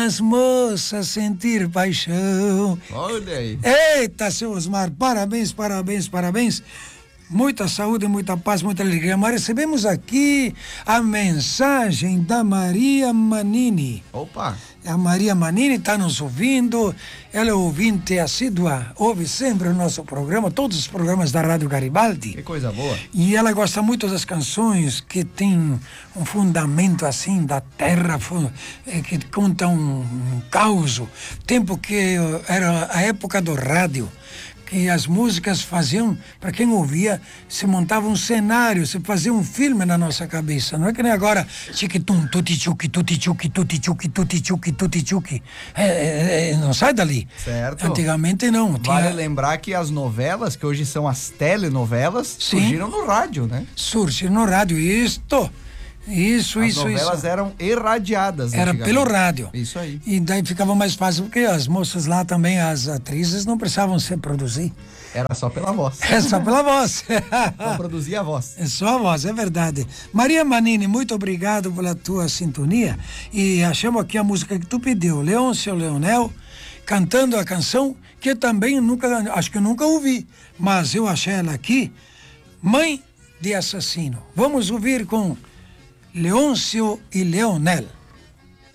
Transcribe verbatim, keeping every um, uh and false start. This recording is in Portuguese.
As moças sentir paixão. Olha aí. Eita, seu Osmar, parabéns, parabéns, parabéns. Muita saúde, muita paz, muita alegria. Mas recebemos aqui a mensagem da Maria Manini. Opa! A Maria Manini está nos ouvindo, ela é ouvinte assídua, ouve sempre o nosso programa, todos os programas da Rádio Garibaldi. Que coisa boa. E ela gosta muito das canções que tem um fundamento assim, da terra, que conta um, um caos. Tempo que era a época do rádio. E as músicas faziam, para quem ouvia, se montava um cenário, se fazia um filme na nossa cabeça. Não é que nem agora, chiquitum, tuti-chuki, tuti-chuki, tuti-chuki, tuti-chuki, tuti-chuki. É, é, é, não sai dali. Certo. Antigamente não. Tinha... Vale lembrar que as novelas, que hoje são as telenovelas, Sim. surgiram no rádio, né? Surgiram no rádio, isto... Isso, as isso, isso. As novelas eram irradiadas. Era pelo rádio. Isso aí. E daí ficava mais fácil, porque as moças lá também, as atrizes, não precisavam se produzir. Era só pela voz. É só pela voz. Não produzia a voz. É só a voz, é verdade. Maria Manini, muito obrigado pela tua sintonia. E achamos aqui a música que tu pediu, Leôncio Leonel, cantando a canção que eu também nunca, acho que eu nunca ouvi, mas eu achei ela aqui, Mãe de Assassino. Vamos ouvir com Leôncio e Leonel.